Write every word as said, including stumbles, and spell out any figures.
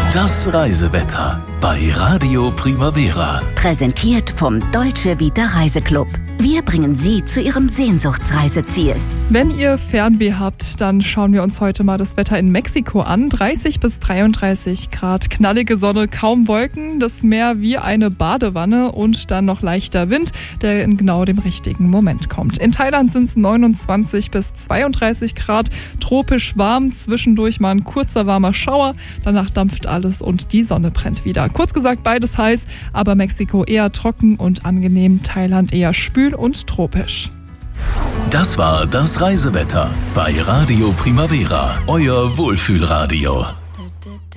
Das Reisewetter bei Radio Primavera. Präsentiert vom Dolce Vita Reiseclub. Wir bringen Sie zu Ihrem Sehnsuchtsreiseziel. Wenn ihr Fernweh habt, dann schauen wir uns heute mal das Wetter in Mexiko an. dreißig bis dreiunddreißig Grad, knallige Sonne, kaum Wolken, das Meer wie eine Badewanne und dann noch leichter Wind, der in genau dem richtigen Moment kommt. In Thailand sind es neunundzwanzig bis zweiunddreißig Grad, tropisch warm, zwischendurch mal ein kurzer warmer Schauer, danach dampft alles und die Sonne brennt wieder. Kurz gesagt, beides heiß, aber Mexiko eher trocken und angenehm, Thailand eher schwül und tropisch. Das war das Reisewetter bei Radio Primavera, euer Wohlfühlradio.